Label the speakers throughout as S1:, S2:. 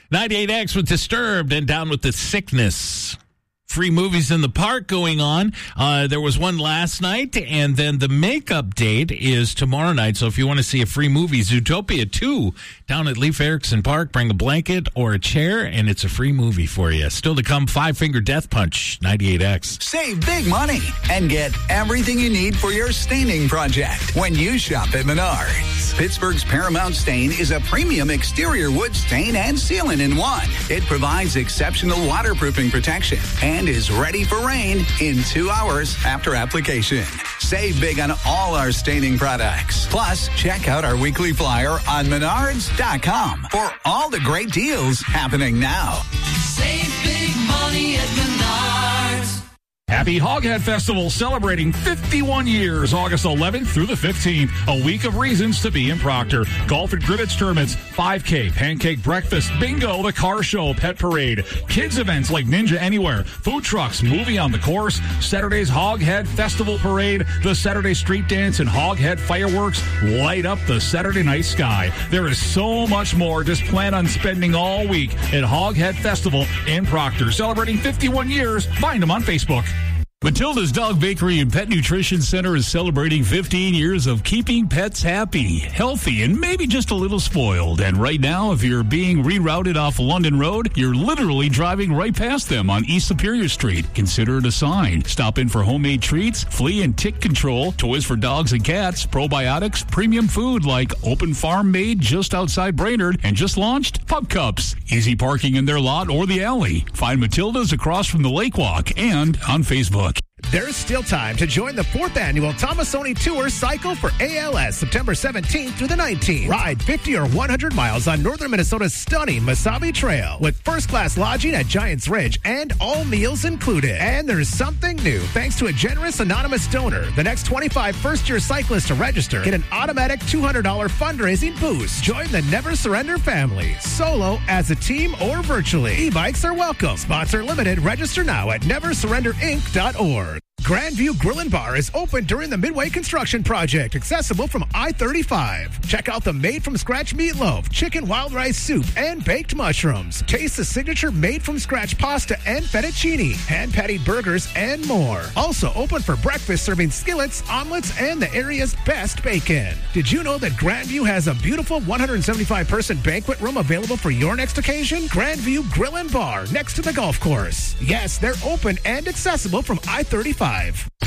S1: 98X with Disturbed and Down with the Sickness. Free movies in the park going on. There was one last night, and then the makeup date is tomorrow night. So if you want to see a free movie, Zootopia 2 down at Leif Erikson Park. Bring a blanket or a chair, and it's a free movie for you. Still to come, Five Finger Death Punch, 98X.
S2: Save big money and get everything you need for your staining project when you shop at Menards. Pittsburgh's Paramount Stain is a premium exterior wood stain and sealant in one. It provides exceptional waterproofing protection and is ready for rain in 2 hours after application. Save big on all our staining products. Plus, check out our weekly flyer on Menards.com for all the great deals happening now.
S3: Save big money at Menards.
S4: Happy Hoghead Festival celebrating 51 years, August 11th through the 15th. A week of reasons to be in Proctor. Golf and cribbage tournaments, 5K, pancake breakfast, bingo, the car show, pet parade, kids events like Ninja Anywhere, food trucks, movie on the course, Saturday's Hoghead Festival parade, the Saturday street dance, and Hoghead fireworks light up the Saturday night sky. There is so much more. Just plan on spending all week at Hoghead Festival in Proctor. Celebrating 51 years. Find them on Facebook.
S5: Matilda's Dog Bakery and Pet Nutrition Center is celebrating 15 years of keeping pets happy, healthy, and maybe just a little spoiled. And right now, if you're being rerouted off London Road, you're literally driving right past them on East Superior Street. Consider it a sign. Stop in for homemade treats, flea and tick control, toys for dogs and cats, probiotics, premium food like Open Farm made just outside Brainerd, and just launched Pup Cups. Easy parking in their lot or the alley. Find Matilda's across from the Lake Walk and on Facebook.
S6: There's still time to join the 4th annual Tomasoni Tour Cycle for ALS, September 17th through the 19th. Ride 50 or 100 miles on northern Minnesota's stunning Mesabi Trail with first-class lodging at Giants Ridge and all meals included. And there's something new. Thanks to a generous anonymous donor, the next 25 first-year cyclists to register get an automatic $200 fundraising boost. Join the Never Surrender family, solo, as a team, or virtually. E-bikes are welcome. Spots are limited. Register now at neversurrenderinc.org. Grandview Grill and Bar is open during the Midway Construction Project, accessible from I-35. Check out the made-from-scratch meatloaf, chicken wild rice soup, and baked mushrooms. Taste the signature made-from-scratch pasta and fettuccine, hand-patted burgers, and more. Also open for breakfast, serving skillets, omelets, and the area's best bacon. Did you know that Grandview has a beautiful 175-person banquet room available for your next occasion? Grandview Grill and Bar, next to the golf course. Yes, they're open and accessible from I-35.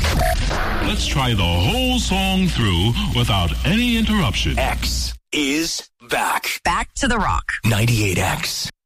S7: Let's try the whole song through without any interruption.
S2: X is back.
S8: Back to the rock.
S2: 98X.